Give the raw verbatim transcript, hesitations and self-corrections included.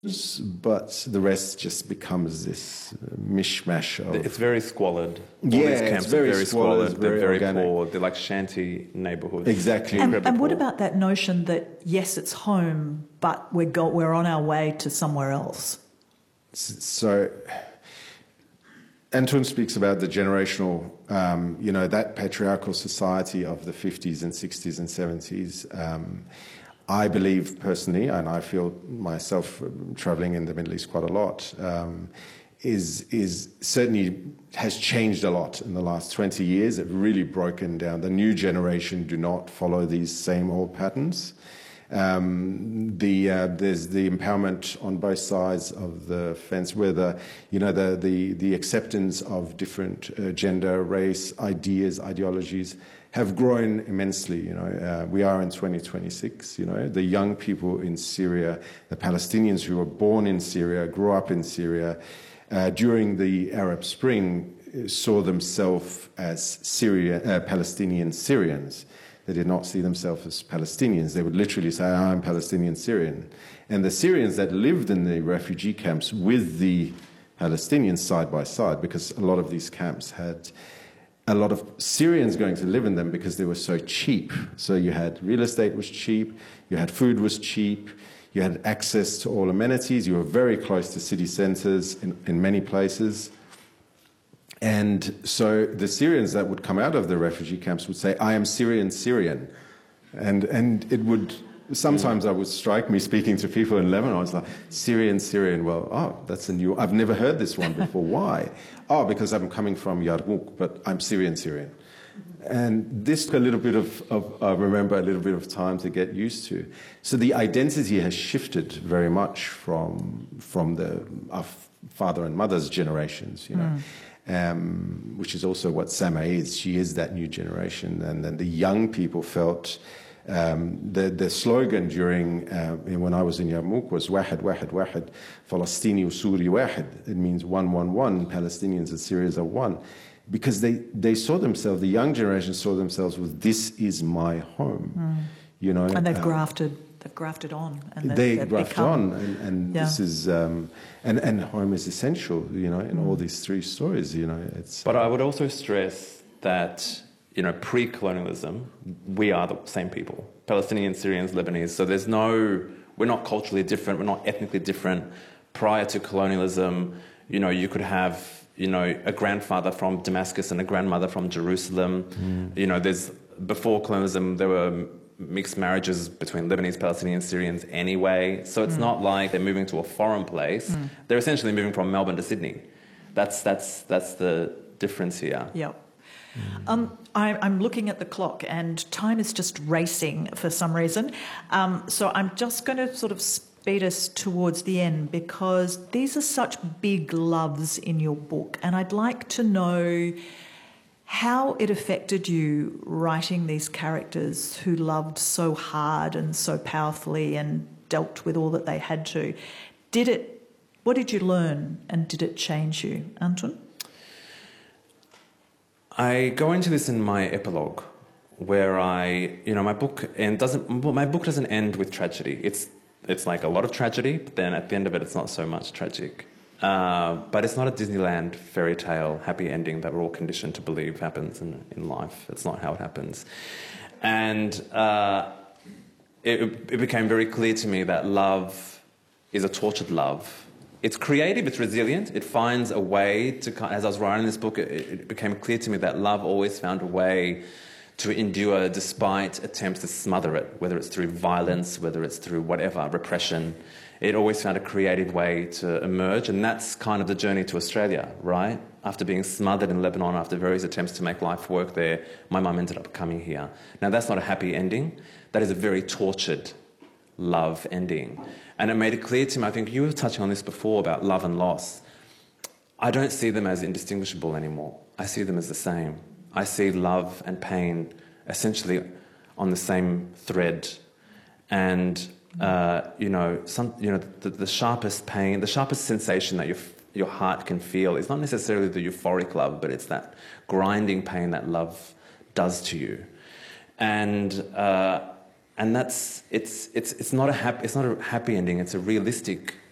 but the rest just becomes this mishmash of... It's very squalid. All yeah, these camps it's very, are very squalid, squalid. very They're very organic. poor. They're like shanty neighbourhoods. Exactly. And, and what about that notion that, yes, it's home, but we're, go- we're on our way to somewhere else? So Anton speaks about the generational, um, you know, that patriarchal society of the fifties and sixties and seventies. Um, I believe personally, and I feel myself travelling in the Middle East quite a lot, um, is is certainly has changed a lot in the last twenty years. It's really broken down. The new generation do not follow these same old patterns. Um, the uh, there's the empowerment on both sides of the fence, where the you know the the, the acceptance of different uh, gender, race, ideas, ideologies have grown immensely. You know, uh, we are in twenty twenty-six. You know, the young people in Syria, the Palestinians who were born in Syria, grew up in Syria uh, during the Arab Spring, saw themselves as Syria, uh, Palestinian Syrians. They did not see themselves as Palestinians. They would literally say, I'm Palestinian Syrian. And the Syrians that lived in the refugee camps with the Palestinians side by side, because a lot of these camps had a lot of Syrians going to live in them because they were so cheap. So you had real estate was cheap, you had food was cheap, you had access to all amenities, you were very close to city centers in, in many places. And so the Syrians that would come out of the refugee camps would say, I am Syrian, Syrian. And and it would, sometimes I would strike me speaking to people in Lebanon, I was like, Syrian, Syrian, well, oh, that's a new, I've never heard this one before. Why? Oh, because I'm coming from Yarmouk, but I'm Syrian, Syrian. And this took a little bit of, of I remember, a little bit of time to get used to. So the identity has shifted very much from, from the, our father and mother's generations, you know. Mm. Um, which is also what Sama is. She is that new generation. And then the young people felt um, the, the slogan during, uh, when I was in Yarmouk was Wahid, Wahid, Wahid, Palestini Usuri Wahid. It means one, one, one. Palestinians and Syrians are one. Because they, they saw themselves, the young generation saw themselves with, this is my home. Mm. You know, and they've uh, grafted. They've grafted on. And they they've graft become, on, and, and yeah. this is, um, and, and home is essential, you know, in mm. all these three stories, you know. It's. But I would also stress that, you know, pre-colonialism, we are the same people, Palestinians, Syrians, Lebanese. So there's no, we're not culturally different, we're not ethnically different. Prior to colonialism, you know, you could have, you know, a grandfather from Damascus and a grandmother from Jerusalem. Mm. You know, there's, before colonialism, there were mixed marriages between Lebanese, Palestinians, Syrians anyway. So it's mm. not like they're moving to a foreign place. Mm. They're essentially moving from Melbourne to Sydney. That's, that's, that's the difference here. Yep. Mm. Um, I, I'm looking at the clock and time is just racing for some reason. Um, so I'm just going to sort of speed us towards the end because these are such big loves in your book. And I'd like to know how it affected you writing these characters who loved so hard and so powerfully and dealt with all that they had to. Did it, what did you learn and did it change you, Anton? I go into this in my epilogue where I, you know, my book and doesn't, my book doesn't end with tragedy. It's, it's like a lot of tragedy, but then at the end of it, it's not so much tragic. Uh, but it's not a Disneyland fairy tale happy ending that we're all conditioned to believe happens in, in life. It's not how it happens. And uh, it, it became very clear to me that love is a tortured love. It's creative, it's resilient, it finds a way to, as I was writing this book, it, it became clear to me that love always found a way to endure despite attempts to smother it, whether it's through violence, whether it's through whatever, repression. It always found a creative way to emerge, and that's kind of the journey to Australia, right? After being smothered in Lebanon, after various attempts to make life work there, my mum ended up coming here. Now, that's not a happy ending. That is a very tortured love ending. And it made it clear to me, I think you were touching on this before about love and loss. I don't see them as indistinguishable anymore. I see them as the same. I see love and pain essentially on the same thread. And Uh, you know, some, you know, the, the sharpest pain, the sharpest sensation that your your heart can feel is not necessarily the euphoric love, but it's that grinding pain that love does to you, and uh, and that's it's it's it's not a happy it's not a happy ending. It's a realistic